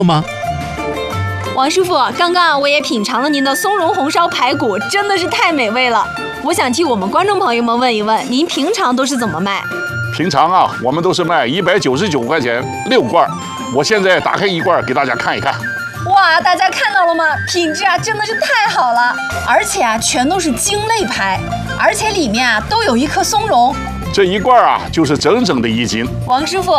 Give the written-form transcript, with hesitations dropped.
吗？ 王师傅，刚刚我也品尝了您的松茸红烧排骨，真的是太美味了。我想替我们观众朋友们问一问，您平常都是怎么卖？ 平常啊，我们都是卖199块钱6罐，我现在打开1罐给大家看一看。 哇，大家看到了吗？品质啊真的是太好了，而且啊全都是精肋排，而且里面啊都有一颗松茸。 这1罐啊就是整整的1斤。 王师傅，